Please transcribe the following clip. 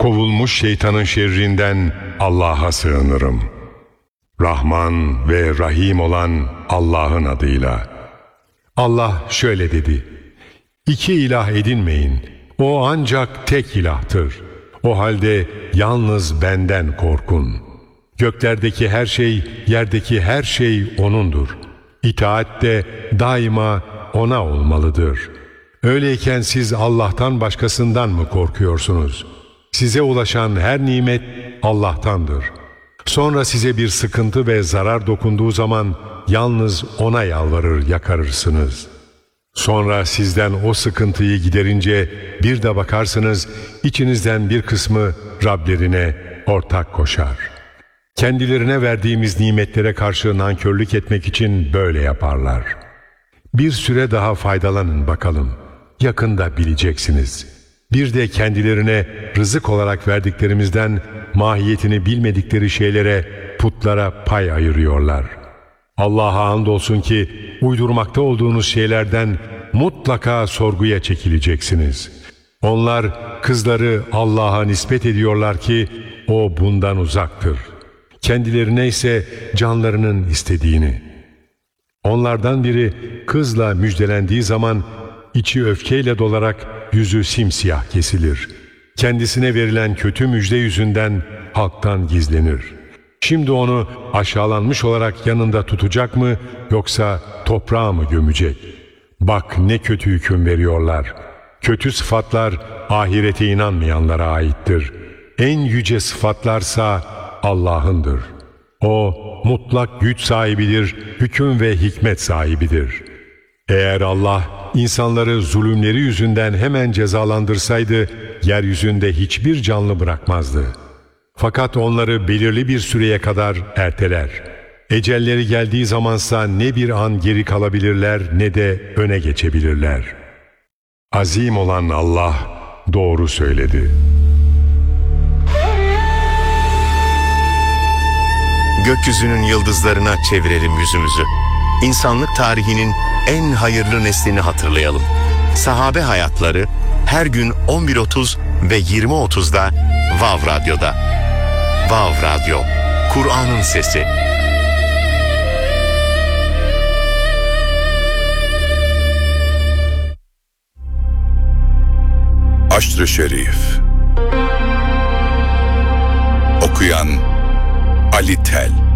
Kovulmuş şeytanın şerrinden Allah'a sığınırım. Rahman ve Rahim olan Allah'ın adıyla. Allah şöyle dedi: İki ilah edinmeyin. O ancak tek ilahtır. O halde yalnız benden korkun. Göklerdeki her şey, yerdeki her şey O'nundur. İtaat de daima O'na olmalıdır. Öyleyken siz Allah'tan başkasından mı korkuyorsunuz? Size ulaşan her nimet Allah'tandır. Sonra size bir sıkıntı ve zarar dokunduğu zaman yalnız O'na yalvarır yakarırsınız. Sonra sizden o sıkıntıyı giderince bir de bakarsınız içinizden bir kısmı Rablerine ortak koşar. Kendilerine verdiğimiz nimetlere karşı nankörlük etmek için böyle yaparlar. Bir süre daha faydalanın bakalım. Yakında bileceksiniz. Bir de kendilerine rızık olarak verdiklerimizden mahiyetini bilmedikleri şeylere, putlara pay ayırıyorlar. Allah'a andolsun ki uydurmakta olduğunuz şeylerden mutlaka sorguya çekileceksiniz. Onlar kızları Allah'a nispet ediyorlar ki O bundan uzaktır. Kendilerine ise canlarının istediğini. Onlardan biri kızla müjdelendiği zaman içi öfkeyle dolarak yüzü simsiyah kesilir. Kendisine verilen kötü müjde yüzünden halktan gizlenir. Şimdi onu aşağılanmış olarak yanında tutacak mı yoksa toprağa mı gömecek? Bak ne kötü hüküm veriyorlar. Kötü sıfatlar ahirete inanmayanlara aittir. En yüce sıfatlarsa Allah'ındır. O mutlak güç sahibidir, hüküm ve hikmet sahibidir. Eğer Allah insanları zulümleri yüzünden hemen cezalandırsaydı, yeryüzünde hiçbir canlı bırakmazdı. Fakat onları belirli bir süreye kadar erteler. Ecelleri geldiği zamansa ne bir an geri kalabilirler ne de öne geçebilirler. Azim olan Allah doğru söyledi. Gökyüzünün yıldızlarına çevirelim yüzümüzü. İnsanlık tarihinin en hayırlı neslini hatırlayalım. Sahabe hayatları her gün 11.30 ve 20.30'da Vav Radyo'da. Vav Radyo, Kur'an'ın sesi. Aşr-ı Şerif. Okuyan Ali Tel.